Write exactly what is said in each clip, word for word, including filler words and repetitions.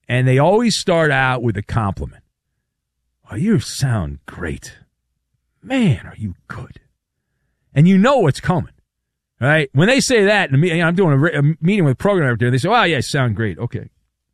and they always start out with a compliment. Oh, you sound great. Man, are you good. And you know what's coming, right? When they say that, in a meeting, I'm doing a, a meeting with a program director, they say, oh, yeah, you sound great. Okay.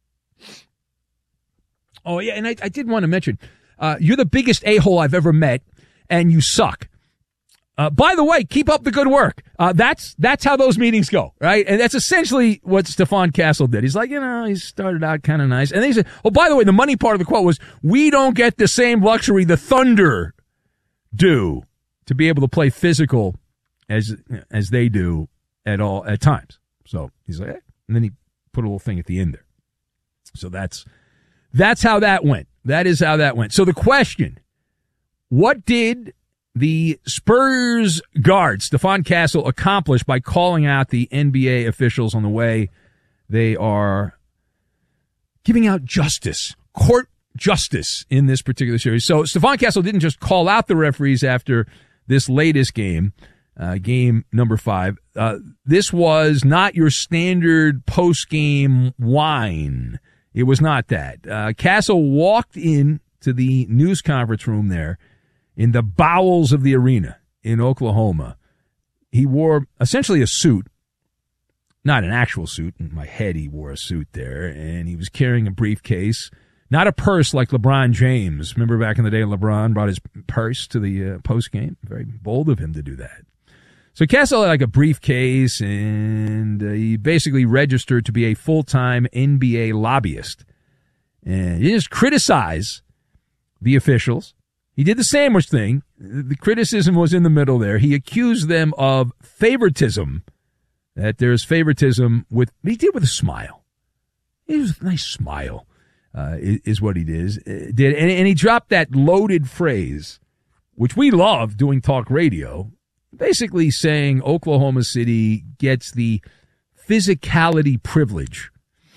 Oh, yeah, and I, I did want to mention, uh, you're the biggest a-hole I've ever met, and you suck. Uh, by the way, keep up the good work. Uh, that's that's how those meetings go, right? And that's essentially what Stephon Castle did. He's like, you know, he started out kind of nice. And then he said, oh, by the way, the money part of the quote was, we don't get the same luxury the Thunder do to be able to play physical as as they do at all at times. So he's like, eh. And then he put a little thing at the end there. So that's that's how that went. That is how that went. So the question, what did the Spurs guard, Stephon Castle, accomplish by calling out the N B A officials on the way they are giving out justice, court justice in this particular series? So Stephon Castle didn't just call out the referees after this latest game, uh, game number five. Uh, this was not your standard post-game whine. It was not that. Uh, Castle walked in to the news conference room there in the bowels of the arena in Oklahoma. He wore essentially a suit, not an actual suit. In my head, he wore a suit there, and he was carrying a briefcase, not a purse like LeBron James. Remember back in the day, LeBron brought his purse to the uh, postgame? Very bold of him to do that. So Castle had like a briefcase, and uh, he basically registered to be a full-time N B A lobbyist. And he just criticized the officials. He did the sandwich thing. The criticism was in the middle there. He accused them of favoritism, that there's favoritism with, he did with a smile. It was a nice smile, uh, is, is what he did. did. And, and he dropped that loaded phrase, which we love doing talk radio, basically saying Oklahoma City gets the physicality privilege.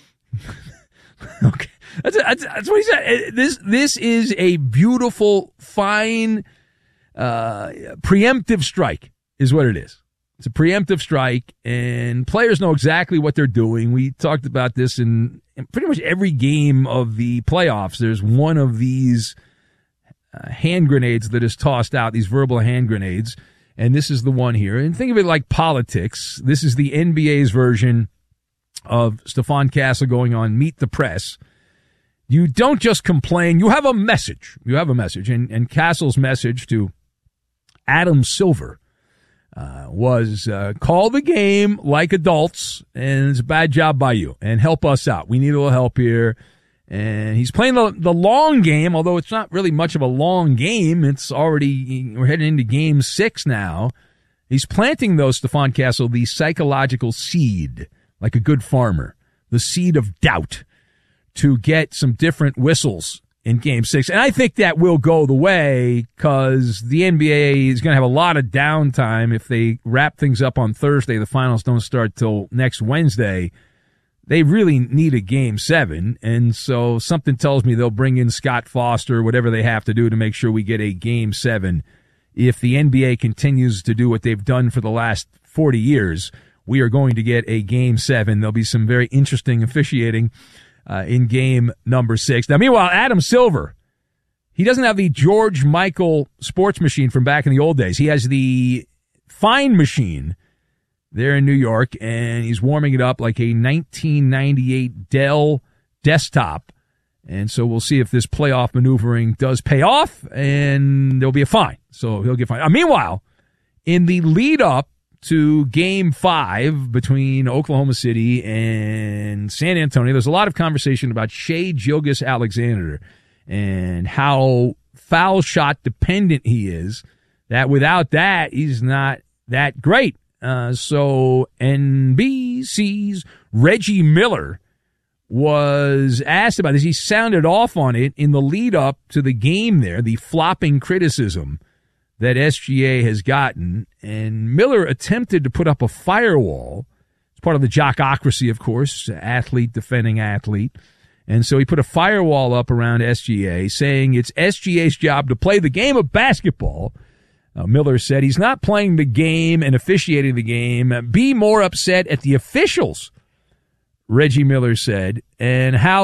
Okay. That's, that's, that's what he said. This this is a beautiful, fine, uh, preemptive strike is what it is. It's a preemptive strike, and players know exactly what they're doing. We talked about this in, in pretty much every game of the playoffs. There's one of these uh, hand grenades that is tossed out, these verbal hand grenades, and this is the one here. And think of it like politics. This is the N B A's version of Stephon Castle going on Meet the Press. You don't just complain. You have a message. You have a message. And, and Castle's message to Adam Silver uh, was uh, call the game like adults, and it's a bad job by you, and help us out. We need a little help here. And he's playing the, the long game, although it's not really much of a long game. It's already, we're heading into game six now. He's planting, though, Stephon Castle, the psychological seed, like a good farmer, the seed of doubt, to get some different whistles in game six. And I think that will go the way, because the N B A is going to have a lot of downtime if they wrap things up on Thursday. The finals don't start till next Wednesday. They really need a game seven. And so something tells me they'll bring in Scott Foster, whatever they have to do to make sure we get a game seven. If the N B A continues to do what they've done for the last forty years, we are going to get a game seven. There'll be some very interesting officiating Uh, in game number six. Now, meanwhile, Adam Silver, he doesn't have the George Michael sports machine from back in the old days. He has the Fine machine there in New York, and he's warming it up like a nineteen ninety-eight Dell desktop. And so we'll see if this playoff maneuvering does pay off, and there'll be a fine. So he'll get fined. Uh, meanwhile, in the lead up to game five between Oklahoma City and San Antonio, there's a lot of conversation about Shai Gilgeous-Alexander and how foul shot dependent he is, that without that, he's not that great. Uh, so N B C's Reggie Miller was asked about this. He sounded off on it in the lead up to the game there, the flopping criticism that S G A has gotten, and Miller attempted to put up a firewall. It's part of the jockocracy, of course, athlete defending athlete. And so he put a firewall up around S G A, saying it's S G A's job to play the game of basketball. Uh, Miller said he's not playing the game and officiating the game. Be more upset at the officials, Reggie Miller said, and how